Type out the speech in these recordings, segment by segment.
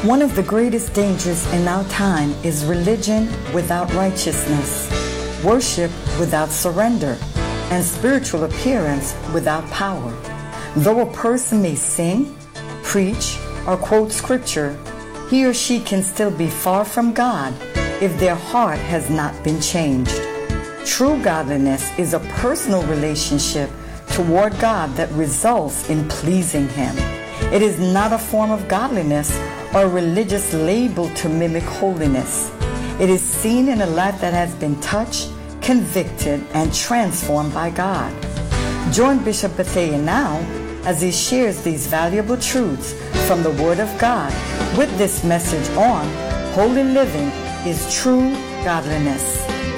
One of the greatest dangers in our time is religion without righteousness, worship without surrender, and spiritual appearance without power. Though a person may sing, preach, or quote scripture, he or she can still be far from God if their heart has not been changed. True godliness is a personal relationship toward God that results in pleasing Him. It is not a form of godliness or a religious label to mimic holiness. It is seen in a life that has been touched, convicted, and transformed by God. Join Bishop Bethea now as he shares these valuable truths from the Word of God with this message on Holy Living is True Godliness.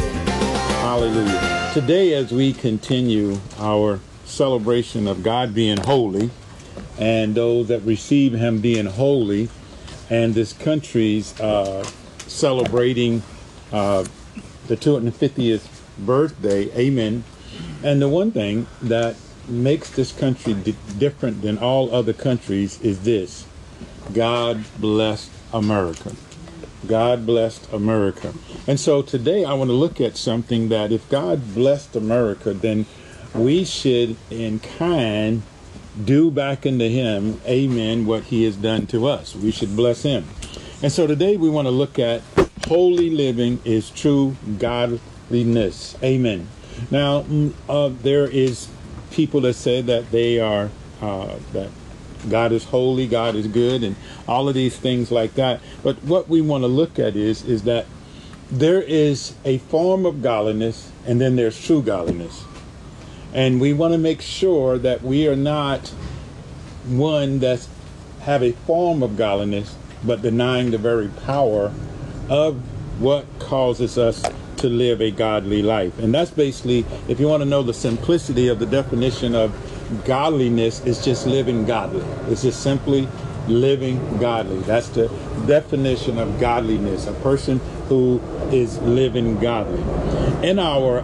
Hallelujah. Today, as we continue our celebration of God being holy and those that receive Him being holy, and this country's celebrating the 250th birthday, amen. And the one thing that makes this country different than all other countries is this: God blessed America. God blessed America. And so today I want to look at something that if God blessed America, then we should in kind do back unto Him, amen, what He has done to us. We should bless Him. And so today we want to look at holy living is true godliness. Amen. Now, there is people that say that they are, that God is holy, God is good, and all of these things like that. But what we want to look at is that there is a form of godliness, and then there's true godliness. And we want to make sure that we are not one that's have a form of godliness, but denying the very power of what causes us to live a godly life. And that's basically, if you want to know the simplicity of the definition of godliness, is just living godly. It's just simply living godly. That's the definition of godliness, a person who is living godly. In our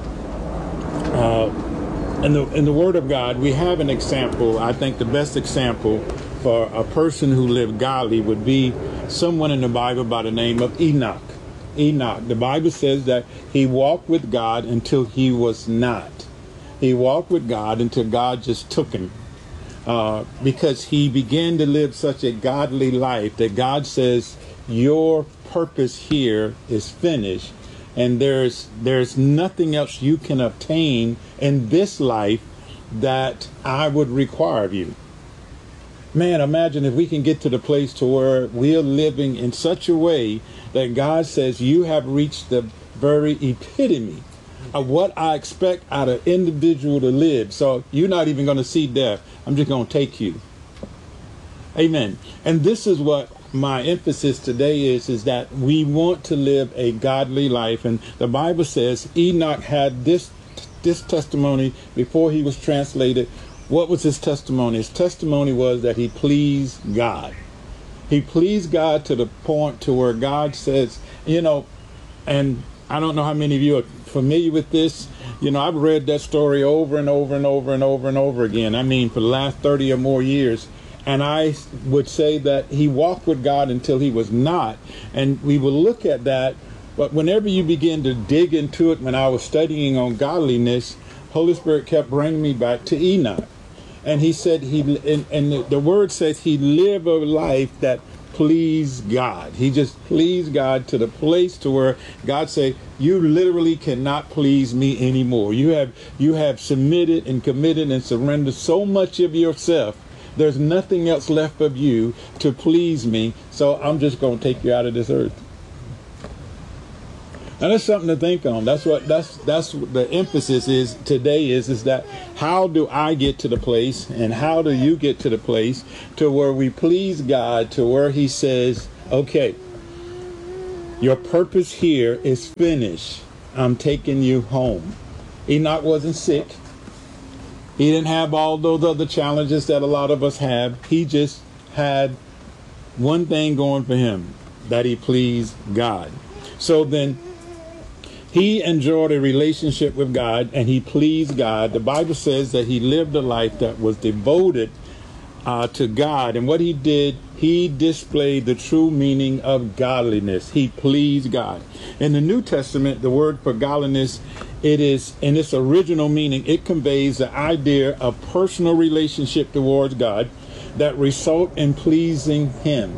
in the Word of God, we have an example. I think the best example for a person who lived godly would be someone in the Bible by the name of Enoch. Enoch. The Bible says that he walked with God until he was not. He walked with God until God just took him. Because he began to live such a godly life that God says, your purpose here is finished. And there's nothing else you can obtain in this life that I would require of you. Man, imagine if we can get to the place to where we're living in such a way that God says you have reached the very epitome of what I expect out of an individual to live. So you're not even going to see death. I'm just going to take you. Amen. And this is what my emphasis today is that we want to live a godly life. And the Bible says Enoch had this testimony before he was translated. What was his testimony? His testimony was that he pleased God. He pleased God to the point to where God says, and I don't know how many of you are familiar with this. I've read that story over and over and over and over and over again. I mean, for the last 30 or more years. And I would say that he walked with God until he was not. And we will look at that. But whenever you begin to dig into it, when I was studying on godliness, Holy Spirit kept bringing me back to Enoch. And he said, the word says he lived a life that pleased God. He just pleased God to the place to where God said, you literally cannot please me anymore. You have submitted and committed and surrendered so much of yourself. There's nothing else left of you to please me, so I'm just going to take you out of this earth. And that's something to think on. That's what the emphasis is today is that how do I get to the place and how do you get to the place to where we please God, to where He says, okay, your purpose here is finished. I'm taking you home. Enoch wasn't sick. He didn't have all those other challenges that a lot of us have. He just had one thing going for him, that he pleased God. So then he enjoyed a relationship with God and he pleased God. The Bible says that he lived a life that was devoted to God. And what he did, he displayed the true meaning of godliness. He pleased God. In the New Testament, the word for godliness, it is, in its original meaning, it conveys the idea of personal relationship towards God that result in pleasing him.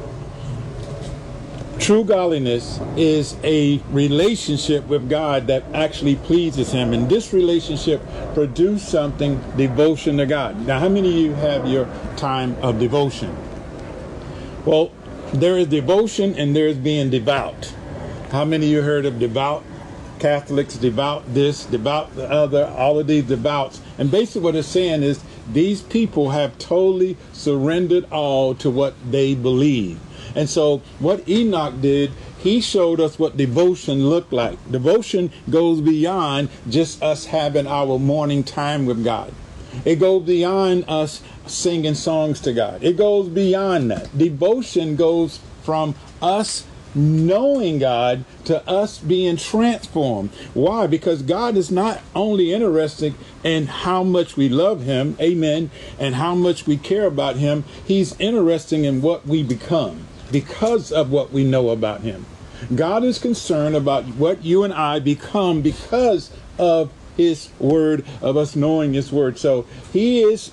True godliness is a relationship with God that actually pleases him. And this relationship produces something, devotion to God. Now, how many of you have your time of devotion? Well, there is devotion and there is being devout. How many of you heard of devout? Catholics, devout this, devout the other, all of these devouts. And basically what it's saying is these people have totally surrendered all to what they believe. And so what Enoch did, he showed us what devotion looked like. Devotion goes beyond just us having our morning time with God. It goes beyond us singing songs to God. It goes beyond that. Devotion goes from us knowing God to us being transformed. Why? Because God is not only interested in how much we love him, amen, and how much we care about him. He's interested in what we become because of what we know about him. God is concerned about what you and I become because of his word, of us knowing his word. So he is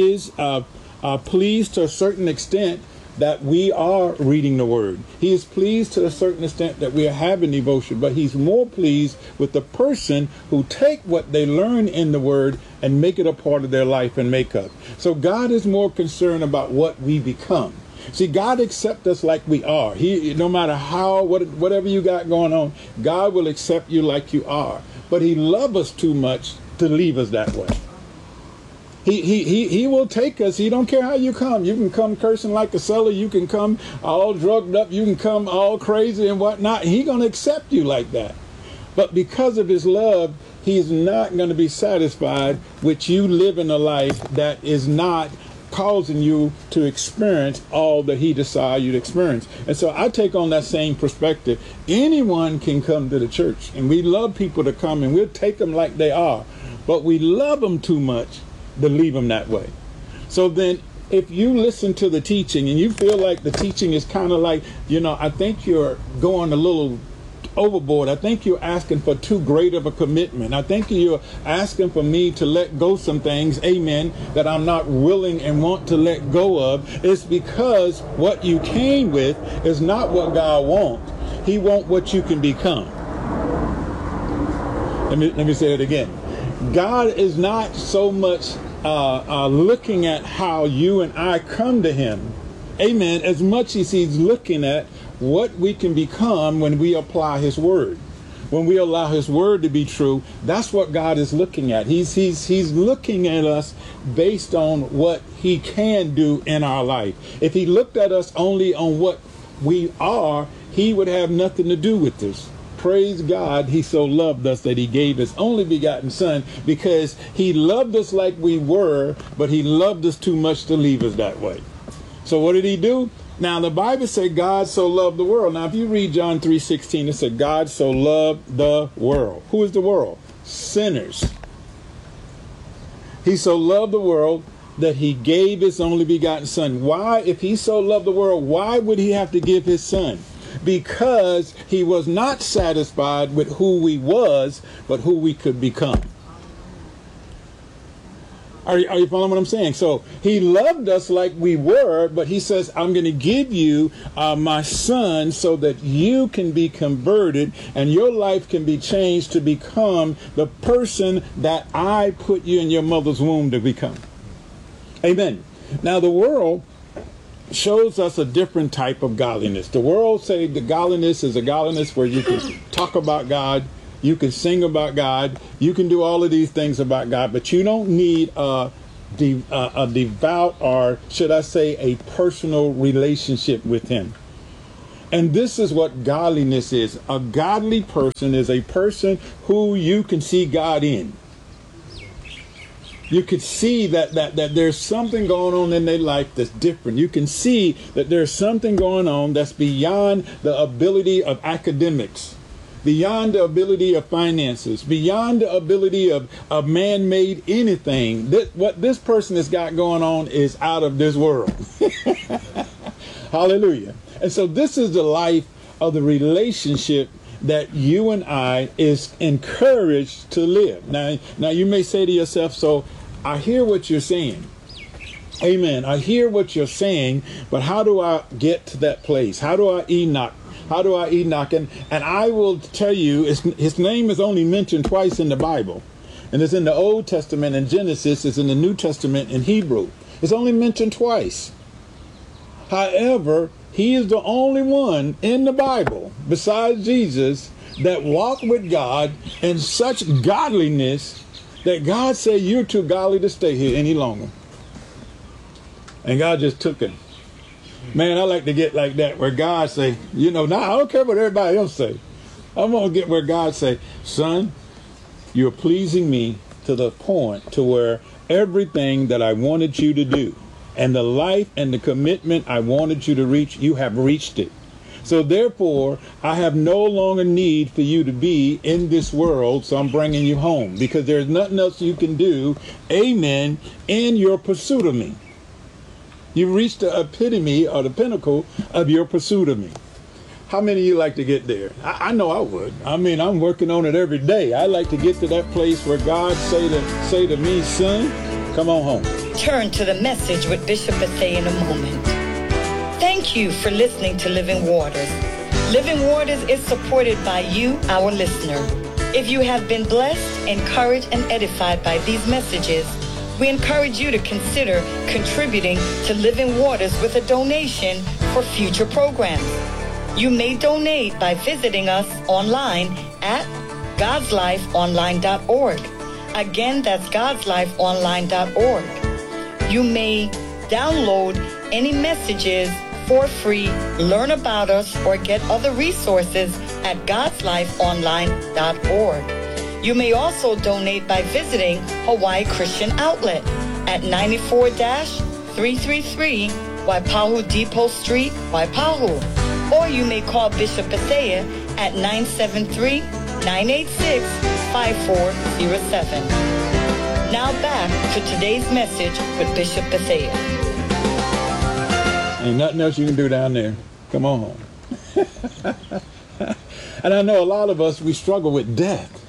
pleased to a certain extent that we are reading the word. He is pleased to a certain extent that we are having devotion, but he's more pleased with the person who take what they learn in the word and make it a part of their life and makeup. So God is more concerned about what we become. See, God accepts us like we are. He, no matter how, whatever you got going on, God will accept you like you are. But he loves us too much to leave us that way. He will take us. He don't care how you come. You can come cursing like a seller. You can come all drugged up. You can come all crazy and whatnot. He's going to accept you like that. But because of his love, he's not going to be satisfied with you living a life that is not causing you to experience all that he desires you to experience. And so I take on that same perspective. Anyone can come to the church, and we love people to come, and we'll take them like they are. But we love them too much to leave them that way. So then if you listen to the teaching and you feel like the teaching is kind of like, I think you're going a little overboard. I think you're asking for too great of a commitment. I think you're asking for me to let go some things, amen, that I'm not willing and want to let go of. It's because what you came with is not what God wants. He wants what you can become. Let me say it again. God is not so much looking at how you and I come to him, amen, as much as he's looking at what we can become when we apply his word. When we allow his word to be true, that's what God is looking at. He's looking at us based on what he can do in our life. If he looked at us only on what we are, he would have nothing to do with this. Praise God, he so loved us that he gave his only begotten son, because he loved us like we were, but he loved us too much to leave us that way. So what did he do? Now, the Bible said God so loved the world. Now, if you read John 3:16, it said God so loved the world. Who is the world? Sinners. He so loved the world that he gave his only begotten son. Why? If he so loved the world, why would he have to give his son? Because he was not satisfied with who we was, but who we could become. Are you following what I'm saying? So he loved us like we were, but he says, I'm going to give you my son so that you can be converted and your life can be changed to become the person that I put you in your mother's womb to become. Amen. Now, the world shows us a different type of godliness. The world say the godliness is a godliness where you can talk about God, you can sing about God, you can do all of these things about God, but you don't need a devout, or should I say a personal relationship with him. And this is what godliness is. A godly person is a person who you can see God in. You could see that there's something going on in their life that's different. You can see that there's something going on that's beyond the ability of academics, beyond the ability of finances, beyond the ability of man-made anything. What this person has got going on is out of this world. Hallelujah. And so this is the life of the relationship that you and I is encouraged to live. Now you may say to yourself, so I hear what you're saying. Amen. I hear what you're saying, but how do I get to that place? How do I Enoch? How do I Enoch? And I will tell you, his name is only mentioned twice in the Bible. And it's in the Old Testament in Genesis. It's in the New Testament in Hebrew. It's only mentioned twice. However, he is the only one in the Bible, besides Jesus, that walked with God in such godliness that God said, you're too godly to stay here any longer. And God just took him. Man, I like to get like that, where God say, I don't care what everybody else say. I'm going to get where God say, son, you're pleasing me to the point to where everything that I wanted you to do and the life and the commitment I wanted you to reach, you have reached it. So therefore, I have no longer need for you to be in this world, so I'm bringing you home, because there's nothing else you can do, amen, in your pursuit of me. You've reached the epitome or the pinnacle of your pursuit of me. How many of you like to get there? I know I would. I mean, I'm working on it every day. I like to get to that place where God say to me, son, come on home. Turn to the message with Bishop Bethea in a moment. Thank you for listening to Living Waters. Living Waters is supported by you, our listener. If you have been blessed, encouraged, and edified by these messages, we encourage you to consider contributing to Living Waters with a donation for future programs. You may donate by visiting us online at godslifeonline.org. Again, that's godslifeonline.org. You may download any messages for free, learn about us, or get other resources at godslifeonline.org. You may also donate by visiting Hawaii Christian Outlet at 94-333 Waipahu Depot Street, Waipahu. Or you may call Bishop Bethea at 973-986-5407. Now back to today's message with Bishop Bethea. Ain't nothing else you can do down there. Come on home. And I know a lot of us, we struggle with death.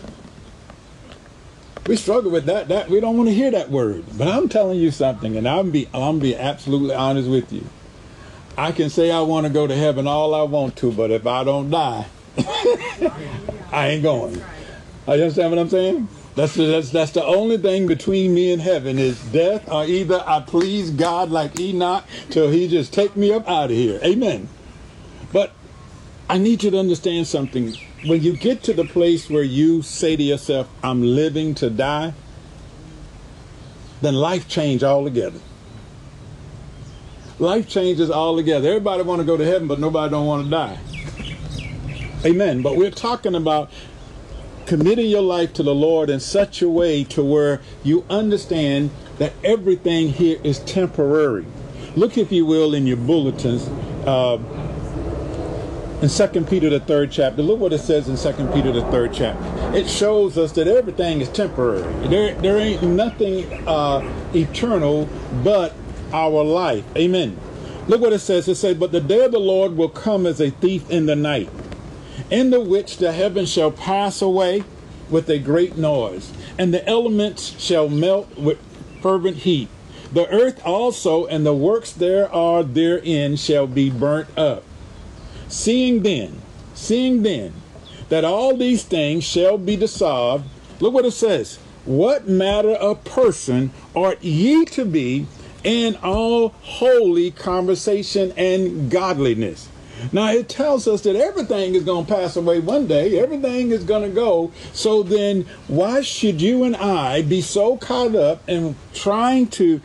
We struggle with that. We don't want to hear that word. But I'm telling you something, and I'm be absolutely honest with you. I can say I want to go to heaven all I want to, but if I don't die, I ain't going. You understand what I'm saying? That's the only thing between me and heaven is death, or either I please God like Enoch till he just take me up out of here. Amen. But I need you to understand something. When you get to the place where you say to yourself, I'm living to die, then life changes altogether. Life changes altogether. Everybody want to go to heaven, but nobody don't want to die. Amen. But we're talking about committing your life to the Lord in such a way to where you understand that everything here is temporary. Look, if you will, in your bulletins, in 2 Peter, the 3rd chapter. Look what it says in 2 Peter, the 3rd chapter. It shows us that everything is temporary. There ain't nothing eternal but our life. Amen. Look what it says. It says, but the day of the Lord will come as a thief in the night, in the which the heavens shall pass away with a great noise, and the elements shall melt with fervent heat. The earth also and the works there are therein shall be burnt up. Seeing then, that all these things shall be dissolved, look what it says. What matter of person ought ye to be in all holy conversation and godliness? Now, it tells us that everything is going to pass away one day. Everything is going to go. So then why should you and I be so caught up in trying to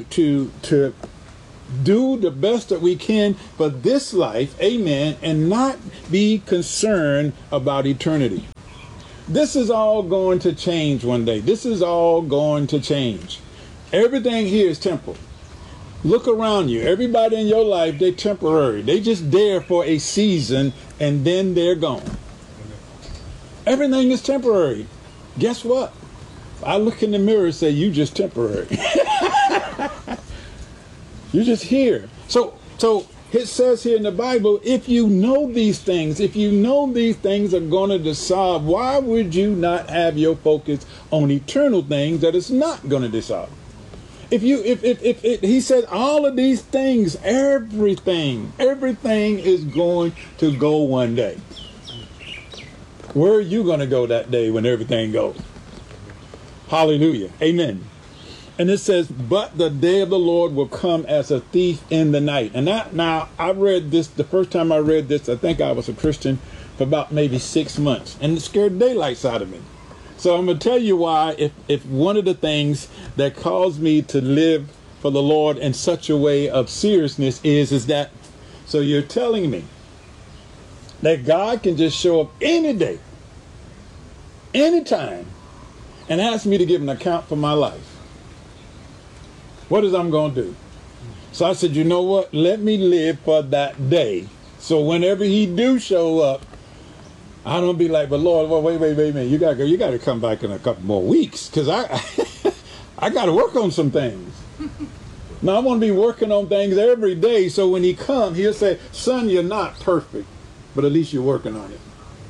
do the best that we can for this life, amen, and not be concerned about eternity? This is all going to change one day. This is all going to change. Everything here is temporal. Look around you. Everybody in your life, they're temporary. They just there for a season, and then they're gone. Everything is temporary. Guess what? I look in the mirror and say, you just temporary. You're just here. So It says here in the Bible, if you know these things, if you know these things are going to dissolve, why would you not have your focus on eternal things that is not going to dissolve? If he said all of these things, everything is going to go one day. Where are you going to go that day when everything goes? Hallelujah. Amen. And it says, but the day of the Lord will come as a thief in the night. And now I read this, the first time I read this, I think I was a Christian for about maybe 6 months, and it scared daylights out of me. So I'm going to tell you why, if one of the things that caused me to live for the Lord in such a way of seriousness is that, so you're telling me that God can just show up any day, anytime, and ask me to give an account for my life. What is I'm going to do? So I said, you know what? Let me live for that day. So whenever he do show up, I don't be like, but Lord, well, wait a minute. You got to come back in a couple more weeks, because I got to work on some things. Now I want to be working on things every day. So when he come, he'll say, son, you're not perfect, but at least you're working on it.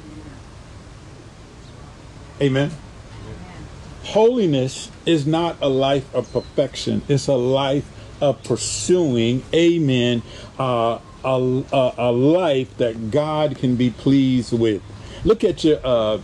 Amen. Holiness is not a life of perfection. It's a life of pursuing, amen, a life that God can be pleased with. Look at your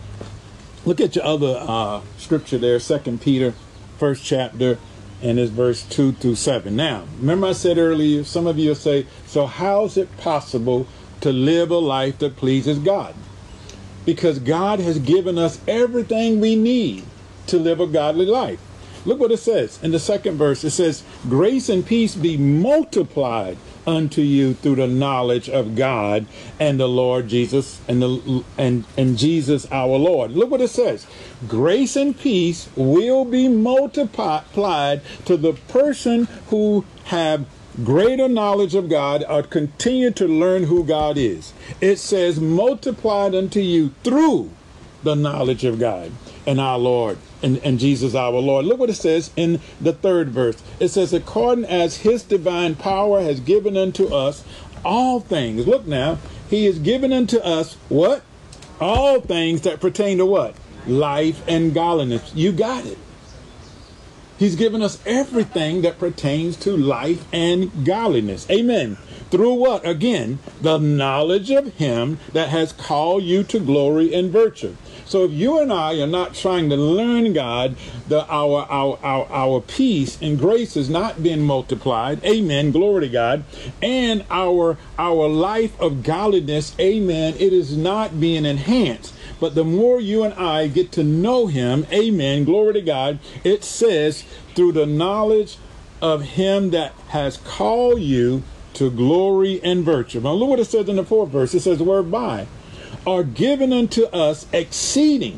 other scripture there, 2 Peter, 1st chapter, and it's verse 2 through 7. Now, remember I said earlier, some of you will say, so how is it possible to live a life that pleases God? Because God has given us everything we need to live a godly life. Look what it says in the second verse. It says, grace and peace be multiplied unto you through the knowledge of God and the Lord Jesus and Jesus our Lord. Look what it says. Grace and peace will be multiplied to the person who have greater knowledge of God or continue to learn who God is. It says multiplied unto you through the knowledge of God and our Lord and Jesus our Lord. Look what it says in the third verse. It says, according as his divine power has given unto us all things. Look now, he has given unto us what? All things that pertain to what? Life and godliness. You got it. He's given us everything that pertains to life and godliness. Amen. Through what? Again, the knowledge of him that has called you to glory and virtue. So if you and I are not trying to learn God, our peace and grace is not being multiplied. Amen. Glory to God. And our life of godliness, amen, it is not being enhanced. But the more you and I get to know him, amen, glory to God, it says through the knowledge of him that has called you to glory and virtue. Now look what it says in the fourth verse. It says, whereby are given unto us exceeding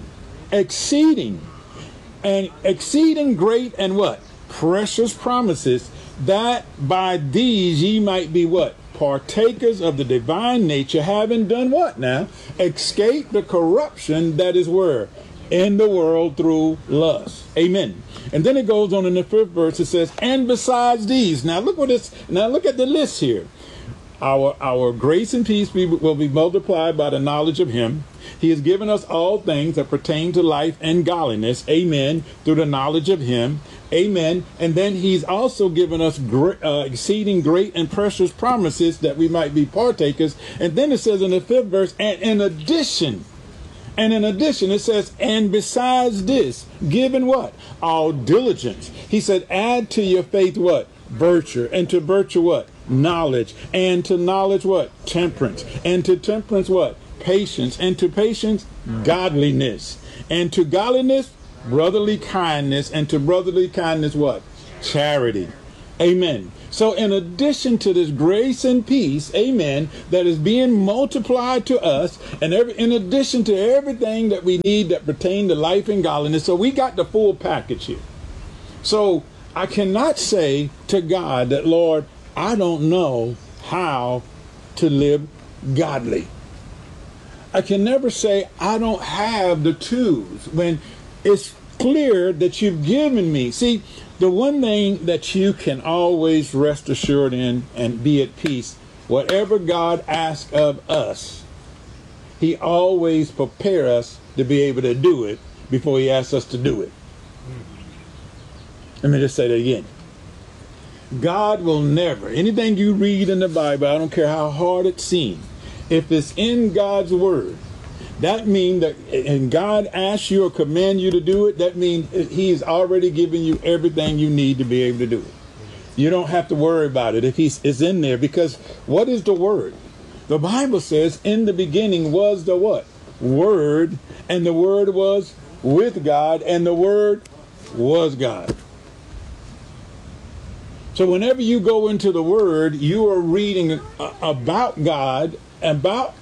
great and what? Precious promises, that by these ye might be what? Partakers of the divine nature, having done what now? Escape the corruption that is where? In the world through lust. Amen. And then it goes on in the fifth verse. It says, and besides these. Now look what it's. Now look at the list here. Our grace and peace will be multiplied by the knowledge of him. He has given us all things that pertain to life and godliness. Amen. Through the knowledge of him. Amen. And then he's also given us exceeding great and precious promises that we might be partakers. And then it says in the fifth verse, and in addition, it says, and besides this, given what? All diligence. He said, add to your faith what? Virtue. And to virtue what? Knowledge. And to knowledge what? Temperance. And to temperance what? Patience. And to patience, godliness. And to godliness, brotherly kindness. And to brotherly kindness what? Charity. Amen. So in addition to this grace and peace, amen, that is being multiplied to us, and in addition to everything that we need that pertain to life and godliness, so we got the full package here. So I cannot say to God that, Lord, I don't know how to live godly. I can never say I don't have the tools when it's clear that you've given me. See, the one thing that you can always rest assured in and be at peace whatever God asks of us, he always prepares us to be able to do it before he asks us to do it. Let me just say that again. God will never, anything you read in the Bible, I don't care how hard it seems, if it's in God's word, that means that, and God asks you or commands you to do it, that means he's already given you everything you need to be able to do it. You don't have to worry about it if it's in there, because what is the word? The Bible says in the beginning was the what? Word, and the word was with God, and the word was God. So whenever you go into the word, you are reading about God, and what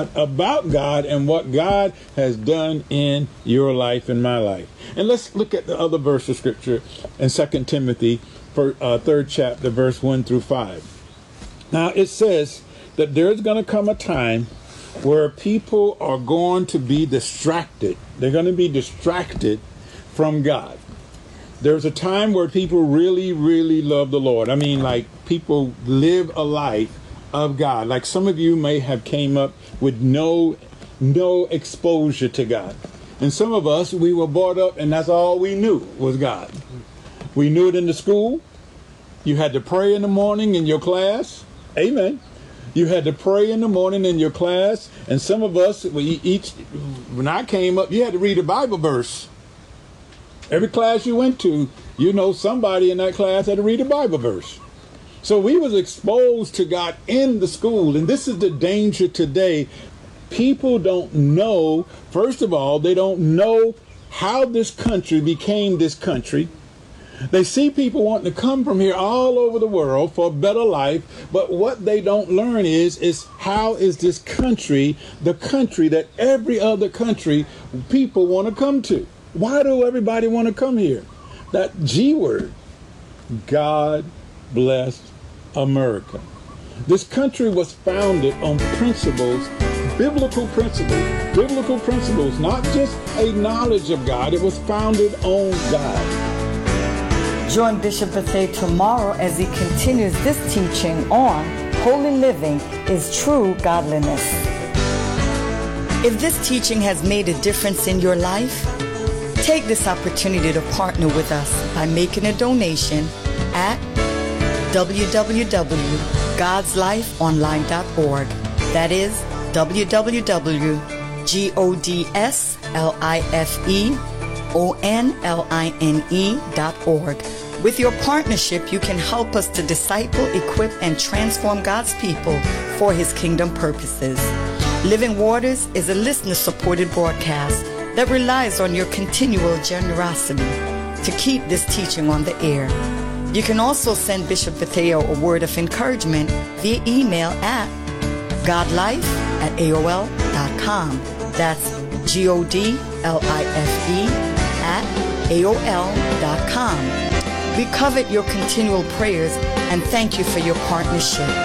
God has done in your life and my life. And let's look at the other verse of scripture in 2 Timothy, 3rd chapter, verse 1 through 5. Now it says that there's going to come a time where people are going to be distracted. They're going to be distracted from God. There's a time where people really, really love the Lord. I mean, like, people live a life of God. Like, some of you may have came up with no exposure to God. And some of us, we were brought up and that's all we knew was God. We knew it in the school. You had to pray in the morning in your class. Amen. You had to pray in the morning in your class. And some of us, when I came up, you had to read a Bible verse. Every class you went to, you know, somebody in that class had to read a Bible verse. So we was exposed to God in the school. And this is the danger today. People don't know, first of all, they don't know how this country became this country. They see people wanting to come from here all over the world for a better life, but what they don't learn is how is this country the country that every other country people want to come to? Why do everybody want to come here? That G word, God bless America. This country was founded on principles, biblical principles, not just a knowledge of God. It was founded on God. Join Bishop Bethea tomorrow as he continues this teaching on holy living is true godliness. If this teaching has made a difference in your life, take this opportunity to partner with us by making a donation at www.godslifeonline.org. That is www.godslifeonline.org. With your partnership, you can help us to disciple, equip, and transform God's people for His kingdom purposes. Living Waters is a listener-supported broadcast that relies on your continual generosity to keep this teaching on the air. You can also send Bishop Bethea a word of encouragement via email at godlife@aol.com. That's godlife@aol.com. We covet your continual prayers and thank you for your partnership.